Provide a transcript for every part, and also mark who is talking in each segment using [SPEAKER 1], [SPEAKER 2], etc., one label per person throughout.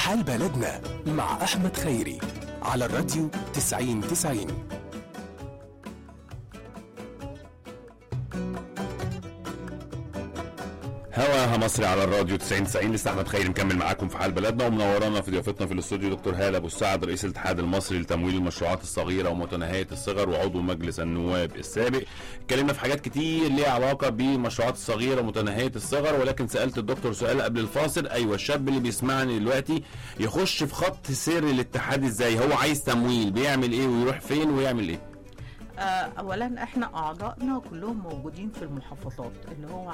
[SPEAKER 1] حال بلدنا مع أحمد خيري على الراديو 90-90.
[SPEAKER 2] هواها مصري على الراديو 90-90. لسه احمد خيري مكمل معاكم في حال بلدنا، ومنورانا في ضيافتنا في الاستوديو دكتور هالة ابو السعد، رئيس الاتحاد المصري لتمويل المشروعات الصغيره ومتناهيه الصغر وعضو مجلس النواب السابق. اتكلمنا في حاجات كتير ليها علاقه بالمشروعات الصغيره ومتناهيه الصغر، ولكن سالت الدكتور سؤال قبل الفاصل. ايوه، الشاب اللي بيسمعني دلوقتي يخش في خط سير الاتحاد ازاي؟ هو عايز تمويل، بيعمل ايه ويروح فين ويعمل ايه؟
[SPEAKER 3] اولا احنا اعضائنا كلهم موجودين في المحافظات اللي هو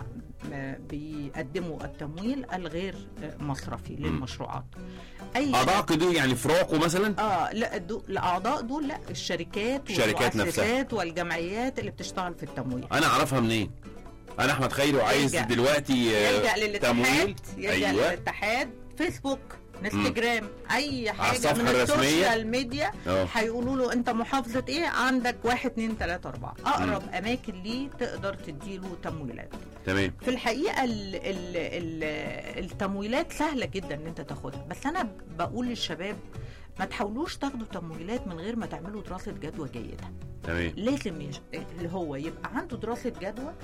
[SPEAKER 3] بيقدموا التمويل الغير مصرفي للمشروعات. اي
[SPEAKER 2] اعضاء دول يعني فروقه مثلا؟
[SPEAKER 3] لا، الاعضاء دول لا، الشركات والمؤسسات والجمعيات اللي بتشتغل في التمويل.
[SPEAKER 2] انا اعرفها منين؟ انا احمد خيري وعايز دلوقتي
[SPEAKER 3] تمويل. يلجأ للاتحاد، فيسبوك، انستجرام، اي حاجه من السوشيال ميديا. هيقولوا له انت محافظه ايه، عندك 1 2 3 4 اقرب اماكن ليه تقدر تديله تمويلات.
[SPEAKER 2] تمام.
[SPEAKER 3] في الحقيقه التمويلات سهله جدا ان انت تاخدها، بس انا بقول للشباب ما تحاولوش تاخدوا تمويلات من غير ما تعملوا دراسه جدوى جيده.
[SPEAKER 2] تمام.
[SPEAKER 3] لازم اللي هو يبقى عنده دراسه جدوى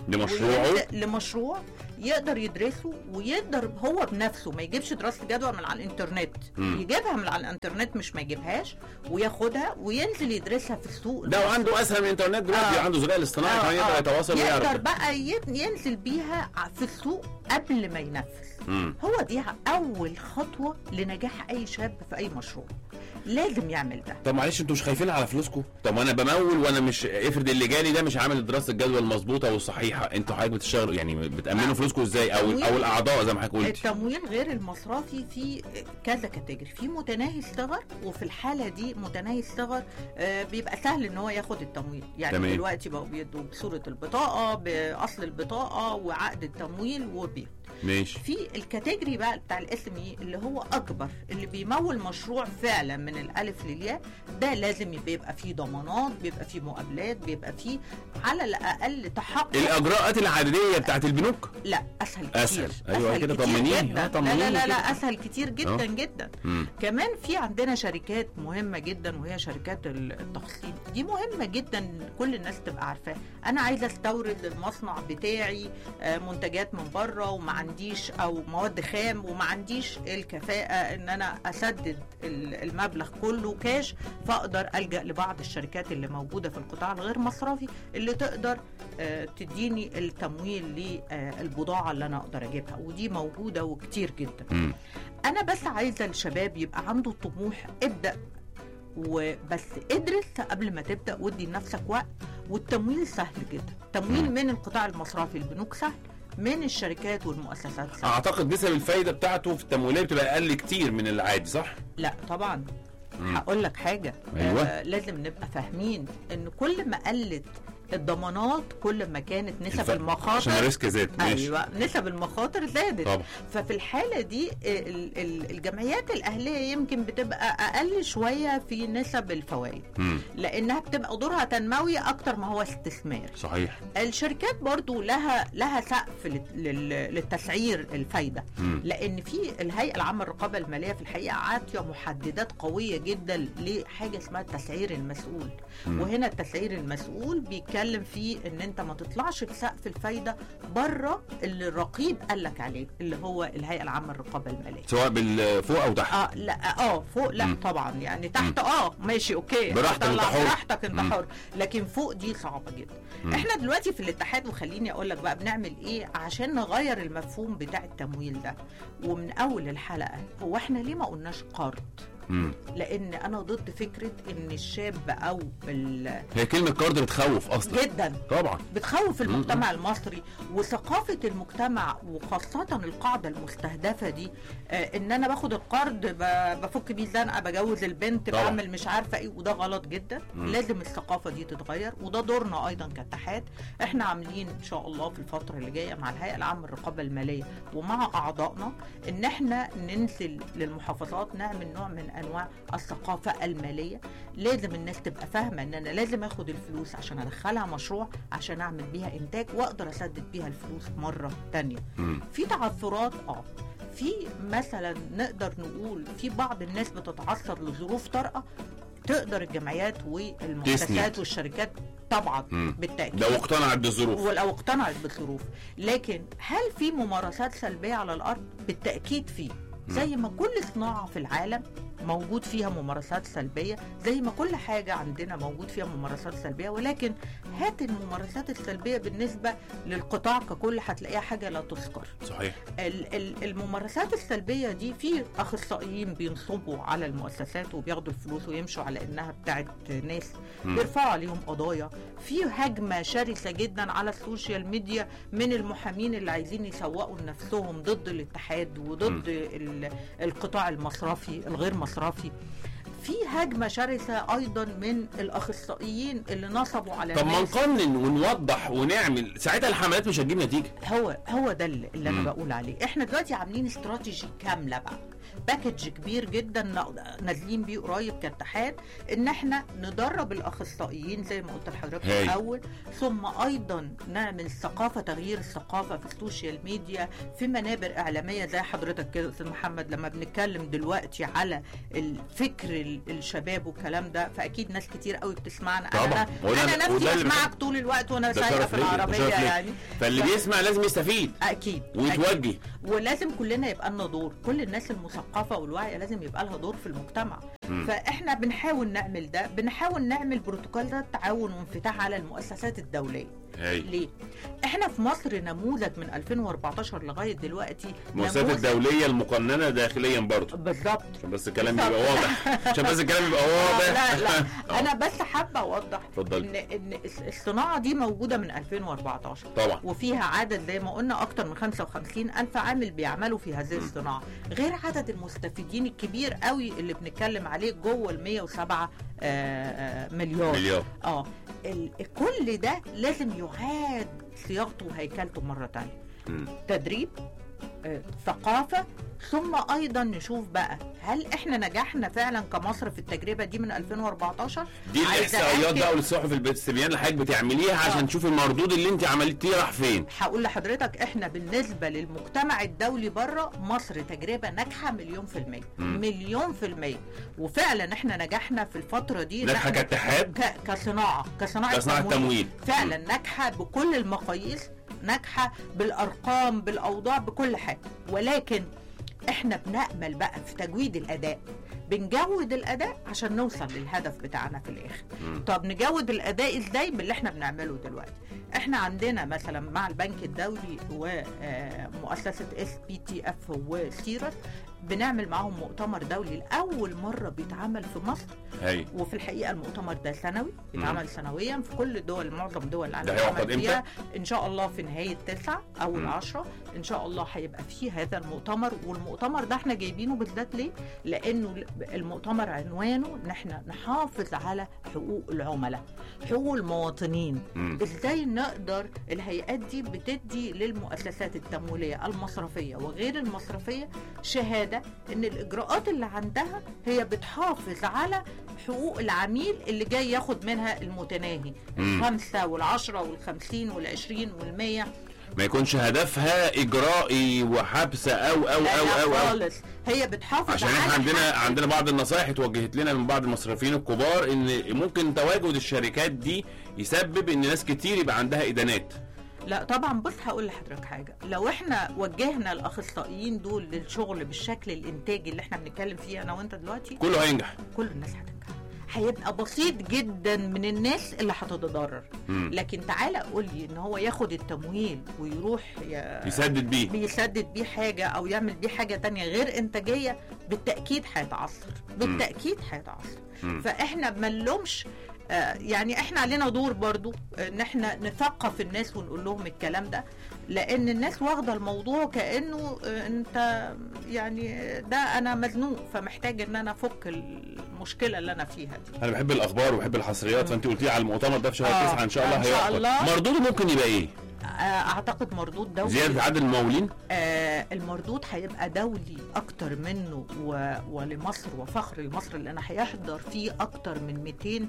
[SPEAKER 3] لمشروع يقدر يدرسه، ويقدر هو بنفسه ما يجيبش دراسه جدوى من على الانترنت. يجيبها من على الانترنت، مش ما يجيبهاش، وياخدها وينزل يدرسها في السوق.
[SPEAKER 2] ده وعنده اسهل من الانترنت دلوقتي، عنده ذكاء الاصطناعي كمان يقدر يتواصل ويعرف.
[SPEAKER 3] يقدر بقى ينزل بيها في السوق قبل ما ينفذ. هو دي اول خطوه لنجاح اي شاب في اي مشروع، لازم يعمل ده.
[SPEAKER 2] طب معلش، انتوا مش خايفين على فلوسكم؟ طب انا بمول وانا مش، افرض اللي جالي ده مش عامل دراسه الجدوى المظبوطه والصحيحه، انتوا حضرتك بتشتغلوا يعني بتامنوا فلوسكم ازاي؟ او الاعضاء زي ما حضرتك قلت.
[SPEAKER 3] التمويل غير المصرفي في كذا كاتيجوري، في متناهي الصغر، وفي الحاله دي متناهي الصغر بيبقى سهل ان هو ياخد التمويل. يعني تمام. دلوقتي بقوا بيدوا بصوره البطاقه، باصل البطاقه وعقد التمويل وبيت.
[SPEAKER 2] ماشي.
[SPEAKER 3] في الكاتيجوري بقى بتاع الاسم اللي هو اكبر، اللي بيمول مشروع فعلا من الالف للياء، ده لازم يبقى فيه ضمانات، بيبقى فيه مقابلات، بيبقى فيه على الاقل تحقق.
[SPEAKER 2] الاجراءات العاديه بتاعت البنوك
[SPEAKER 3] لا، اسهل كتير.
[SPEAKER 2] اسهل. ايوه كده، طمنيني.
[SPEAKER 3] لا اسهل كتير جدا جدا. كمان في عندنا شركات مهمه جدا، وهي شركات التخصيص. دي مهمه جدا كل الناس تبقى عارفاها. انا عايزه استورد للمصنع بتاعي منتجات من بره، وما عنديش او مواد خام، وما عنديش الكفاءه ان انا اسدد المبلغ كله كاش، فاقدر الجا لبعض الشركات اللي موجوده في القطاع الغير مصرفي اللي تقدر تديني التمويل للبضاعه اللي انا اقدر اجيبها، ودي موجوده وكتير جدا. انا بس عايزه الشباب يبقى عنده طموح. ابدا وبس، ادرس قبل ما تبدا، ودي لنفسك وقت. والتمويل سهل جدا، تمويل من القطاع المصرفي، البنوك سهل، من الشركات والمؤسسات سهل.
[SPEAKER 2] اعتقد نسب الفايده بتاعته في التمويلات بتبقى اقل كتير من العادي، صح؟
[SPEAKER 3] لا طبعا. هقول لك حاجه.
[SPEAKER 2] أيوة.
[SPEAKER 3] لازم نبقى فاهمين ان كل ما قلت الضمانات كل ما كانت نسب المخاطر،
[SPEAKER 2] عشان الريسك زاد.
[SPEAKER 3] ايوه، نسب المخاطر زادت
[SPEAKER 2] طبعا.
[SPEAKER 3] ففي الحاله دي الجمعيات الاهليه يمكن بتبقى اقل شويه في نسب الفوائد، لانها بتبقى دورها تنموي اكتر ما هو استثمار.
[SPEAKER 2] صحيح.
[SPEAKER 3] الشركات برضو لها سقف للتسعير الفايده، لان في الهيئه العامه للرقابه الماليه في الحقيقه عاطيه محددات قويه جدا لحاجه اسمها التسعير المسؤول. وهنا التسعير المسؤول بيتكلم فيه ان انت ما تطلعش بسقف الفايده بره اللي الرقيب قال لك عليه، اللي هو الهيئه العامه للرقابه الماليه،
[SPEAKER 2] سواء بالفوق او تحت.
[SPEAKER 3] لا فوق لا طبعا، يعني تحت ماشي اوكي،
[SPEAKER 2] براحتك
[SPEAKER 3] انت حر، لكن فوق دي صعبه جدا. احنا دلوقتي في الاتحاد، وخليني اقول لك بقى بنعمل ايه عشان نغير المفهوم بتاع التمويل ده. ومن اول الحلقه، هو احنا ليه ما قلناش قرض؟ لان انا ضد فكره ان الشاب او
[SPEAKER 2] هي كلمه قرض بتخوف اصلا
[SPEAKER 3] جدا،
[SPEAKER 2] طبعا
[SPEAKER 3] بتخوف المجتمع المصري وثقافه المجتمع، وخاصه القاعده المستهدفه دي. ان انا باخد القرض بفك بيه زنقه، بجوز البنت، بعمل مش عارفه ايه، وده غلط جدا. لازم الثقافه دي تتغير، وده دورنا ايضا كاتحاد. احنا عاملين ان شاء الله في الفتره اللي جايه مع الهيئه العامه للرقابه الماليه ومع اعضائنا ان احنا ننزل للمحافظات، نعمل نوع من انواع الثقافه الماليه. لازم الناس تبقى فاهمه ان انا لازم اخد الفلوس عشان ادخلها مشروع، عشان اعمل بيها انتاج واقدر اسدد بيها الفلوس مره تانية. في تعثرات في مثلا نقدر نقول في بعض الناس بتتعثر لظروف طارئه، تقدر الجمعيات والمؤسسات والشركات طبعا بالتأكيد
[SPEAKER 2] لو اقتنعت بالظروف،
[SPEAKER 3] ولو اقتنعت بالظروف. لكن هل في ممارسات سلبية على الأرض؟ بالتأكيد فيه، زي ما كل صناعة في العالم موجود فيها ممارسات سلبية، زي ما كل حاجة عندنا موجود فيها ممارسات سلبية. ولكن هات الممارسات السلبية بالنسبة للقطاع ككل هتلاقيها حاجة لا تذكر.
[SPEAKER 2] صحيح.
[SPEAKER 3] الممارسات السلبية دي في أخصائيين بينصبوا على المؤسسات وبياخدوا الفلوس ويمشوا على إنها بتاعت ناس، بيرفعوا عليهم قضايا. في هجمة شرسة جدا على السوشيال ميديا من المحامين اللي عايزين يسوقوا لنفسهم ضد الاتحاد وضد القطاع المصرفي الغير مصرفي. في هجمة شرسة أيضا من الأخصائيين اللي نصبوا على
[SPEAKER 2] طب ما نقنن ونوضح ونعمل، ساعتها الحملات مش هتجيب نتيجة.
[SPEAKER 3] هو ده اللي أنا بقول عليه. احنا دلوقتي عاملين استراتيجي كاملة بقى، باكج كبير جدا نازلين بيه قريب كاتحاد، ان احنا ندرب الاخصائيين زي ما قلت لحضرتك في الاول، ثم ايضا نعمل ثقافه، تغيير الثقافه في السوشيال ميديا، في منابر اعلاميه زي حضرتك كده استاذ محمد. لما بنتكلم دلوقتي على الفكر الشباب والكلام ده، فاكيد ناس كتير قوي بتسمعنا. انا نفسي بسمعك طول الوقت وانا سايقه في العربيه يعني.
[SPEAKER 2] فاللي بيسمع لازم يستفيد
[SPEAKER 3] اكيد
[SPEAKER 2] ويتوجه،
[SPEAKER 3] ولازم كلنا يبقى لنا دور. كل الناس المثقفه والوعي لازم يبقى لها دور في المجتمع. فاحنا بنحاول نعمل ده، بنحاول نعمل بروتوكولات تعاون وانفتاح على المؤسسات الدوليه. ليه؟ احنا في مصر نموذج من 2014 لغايه دلوقتي،
[SPEAKER 2] المؤسسات الدوليه المقننه داخليا برضه.
[SPEAKER 3] بالظبط،
[SPEAKER 2] عشان بس الكلام يبقى واضح.
[SPEAKER 3] لا انا بس حابه اوضح ان الصناعه دي موجوده من 2014
[SPEAKER 2] طبعا،
[SPEAKER 3] وفيها عدد زي ما قلنا اكتر من 55,000 عامل بيعملوا في هذه الصناعه، غير عدد المستفيدين الكبير قوي اللي بنتكلم عليه جوه ال 107 مليار. كل ده لازم يعاد صياغته وهيكلته مرة تانية. تدريب، ثقافة، ثم ايضا نشوف بقى هل احنا نجحنا فعلا كمصر في التجربه دي من 2014.
[SPEAKER 2] دي الاحصائيات بقى والصحف الاستبيان اللي حضرتك بتعمليها عشان تشوف المردود اللي انت عملتيه راح فين.
[SPEAKER 3] هقول لحضرتك احنا بالنسبه للمجتمع الدولي بره مصر تجربه ناجحه 100%. 100%. وفعلا احنا نجحنا في الفتره دي،
[SPEAKER 2] ناجحه كاتحاد،
[SPEAKER 3] كصناعه
[SPEAKER 2] تمويل.
[SPEAKER 3] فعلا ناجحه بكل المقاييس، ناجحه بالارقام بالاوضاع بكل حاجه. ولكن احنا بنأمل بقى في تجويد الاداء، بنجود الاداء عشان نوصل للهدف بتاعنا في الاخر. طب نجود الاداء ازاي؟ باللي احنا بنعمله دلوقتي. احنا عندنا مثلا مع البنك الدولي ومؤسسه SPTF وسيرس بنعمل معهم مؤتمر دولي لاول مره بيتعمل في مصر. وفي الحقيقه المؤتمر ده سنوي، بيتعمل سنويا في كل الدول، معظم الدول اللي بنعمل فيها ان شاء الله في نهايه 9 او 10 ان شاء الله هيبقى فيه هذا المؤتمر. والمؤتمر ده احنا جايبينه بالذات ليه؟ لانه المؤتمر عنوانه ان احنا نحافظ على حقوق العملاء، حقوق المواطنين. ازاي نقدر الهيئات دي بتدي للمؤسسات التمويليه المصرفيه وغير المصرفيه شهاده ان الاجراءات اللي عندها هي بتحافظ على حقوق العميل اللي جاي ياخد منها المتناهي 5 وال10 وال50 وال20 وال100.
[SPEAKER 2] ما يكونش هدفها اجرائي وحبس او
[SPEAKER 3] خالص. هي بتحافظ
[SPEAKER 2] عشان احنا عندنا بعض النصائح اتوجهت لنا من بعض المصرفيين الكبار ان ممكن تواجد الشركات دي يسبب ان ناس كتير يبقى عندها ادانات.
[SPEAKER 3] لا طبعا. بص هقول لحضرتك حاجه، لو احنا وجهنا الاخصائيين دول للشغل بالشكل الانتاجي اللي احنا بنتكلم فيه انا وانت دلوقتي،
[SPEAKER 2] كله هينجح،
[SPEAKER 3] كل الناس هتنجح. هيبقى بسيط جدا من الناس اللي هتتضرر. لكن تعالى قول لي ان هو ياخد التمويل ويروح بيسدد بيه حاجه او يعمل بيه حاجه تانية غير انتاجيه، بالتاكيد هيتعثر، بالتاكيد هيتعثر. فاحنا ما نلومش، يعني احنا علينا دور برضو ان احنا نثقف الناس ونقول لهم الكلام ده، لان الناس واخده الموضوع كانه انت يعني ده انا مزنوق فمحتاج ان انا افك المشكله اللي انا فيها دي.
[SPEAKER 2] انا بحب الاخبار وبحب الحصريات، فانت قلتي على المؤتمر ده في شهر 9 ان شاء الله
[SPEAKER 3] هيحصل.
[SPEAKER 2] مردوده ممكن يبقى ايه؟
[SPEAKER 3] اعتقد مردود دولي.
[SPEAKER 2] زياده عدد الممولين؟
[SPEAKER 3] المردود هيبقى دولي اكتر منه ولمصر وفخر لمصر، لان هيحضر فيه اكتر من 200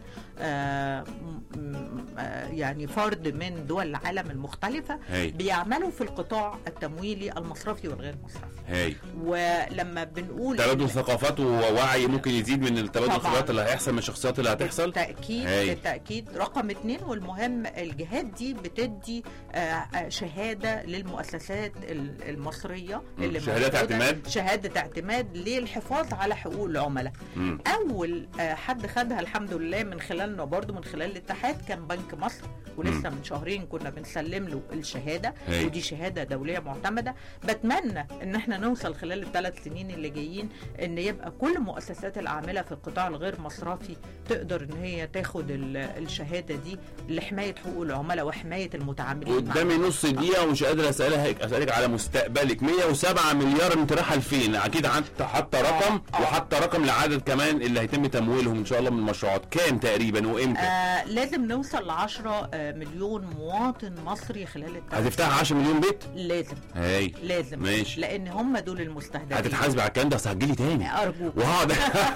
[SPEAKER 3] يعني فرد من دول العالم المختلفه بيعملوا في القطاع التمويلي المصرفي والغير مصرفي. ولما بنقول
[SPEAKER 2] تبادل ثقافات ووعي ممكن يزيد من التبادل الخبرات اللي هيحصل من الشخصيات اللي هتحصل
[SPEAKER 3] بالتاكيد. رقم 2 والمهم، الجهات دي بتدي شهاده للمؤسسات المصريه اللي شهاده اعتماد للحفاظ على حقوق العملاء. اول حد خدها الحمد لله من خلالنا برضو من خلال الاتحاد كان بنك مصر، ولسه من شهرين كنا بنسلم له الشهاده، ودي شهاده دوليه معتمده. بتمنى ان احنا نوصل خلال ال3 سنين اللي جايين ان يبقى كل مؤسسات العامله في القطاع الغير مصرفي تقدر ان هي تاخد الشهاده دي لحمايه حقوق العملاء وحمايه المتعاملين.
[SPEAKER 2] قدامي نص دقيقه ومش قادر اسالك على مستقبلك. 107 مليار انت رايحه لفين؟ اكيد حاطه رقم وحاطه رقم لعدد كمان اللي هيتم تمويلهم ان شاء الله من المشروعات. كام تقريبا وامتى؟
[SPEAKER 3] لازم نوصل ل 10 مليون مواطن مصري خلال
[SPEAKER 2] هتفتح 10 مليون بيت؟
[SPEAKER 3] لازم. لازم
[SPEAKER 2] ماشي.
[SPEAKER 3] لان هم دول المستهدفين.
[SPEAKER 2] هتتحاسبي على الكلام ده، هسجلي تاني
[SPEAKER 3] ارجوك.
[SPEAKER 2] وهقعد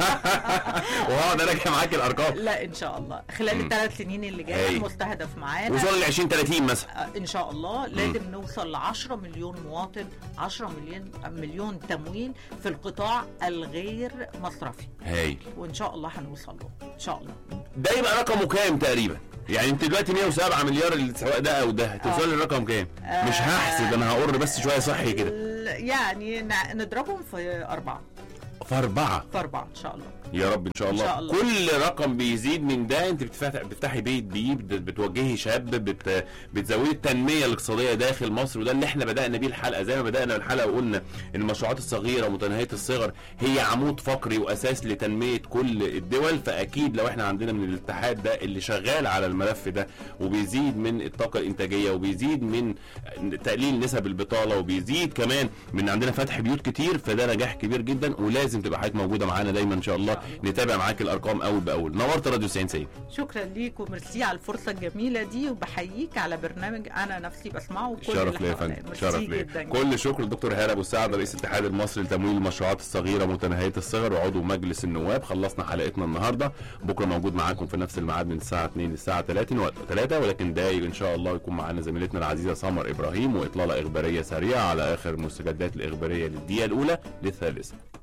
[SPEAKER 2] اراجع معاك الارقام.
[SPEAKER 3] لا ان شاء الله خلال ال3 سنين اللي جايه المستهدف معانا
[SPEAKER 2] وصول ل 2030 مثلا
[SPEAKER 3] ان شاء الله. لازم نوصل ل 10 مليون مواطن، 10 مليون تمويل في القطاع الغير مصرفي. وان شاء الله هنوصل له ان شاء الله.
[SPEAKER 2] ده يبقى رقمه كام تقريبا؟ يعني انت دلوقتي 107 مليار سواء ده او ده، هتوصل للرقم كام؟ مش هحسب انا، هقر بس شويه صحي كده.
[SPEAKER 3] يعني نضربهم في 4
[SPEAKER 2] في 4
[SPEAKER 3] ان شاء الله.
[SPEAKER 2] يا رب ان شاء الله. كل رقم بيزيد من ده انت بتفتحي بيت بيه، بتوجهي شاب، بتزودي التنميه الاقتصاديه داخل مصر. وده اللي احنا بدانا بيه الحلقه، زي ما بدانا الحلقه وقلنا ان المشروعات الصغيره ومتناهيه الصغر هي عمود فقري واساس لتنميه كل الدول. فاكيد لو احنا عندنا من الاتحاد ده اللي شغال على الملف ده وبيزيد من الطاقه الانتاجيه وبيزيد من تقليل نسب البطاله وبيزيد كمان من عندنا فتح بيوت كتير، فده نجاح كبير جدا. ولازم تبقى حضرتك موجوده معانا دايما ان شاء الله، نتابع معاك الارقام اول باول. نورت راديو 90.
[SPEAKER 3] شكرا ليك وميرسي على الفرصه الجميله دي، وبحييك على برنامج انا نفسي بسمعه وكل
[SPEAKER 2] شرف ليا يا فندم. شرف ليا. كل الشكر للدكتور هالة ابو السعد رئيس الاتحاد المصري لتمويل المشروعات الصغيره ومتناهيه الصغر وعضو مجلس النواب. خلصنا حلقتنا النهارده، بكره موجود معاكم في نفس الميعاد من الساعه 2 للساعه 3 ولكن دايق ان شاء الله يكون معانا زميلتنا العزيزه سمر ابراهيم واطلاله اخباريه سريعه على اخر المستجدات الاخباريه للدقيقه الاولى للثالثه.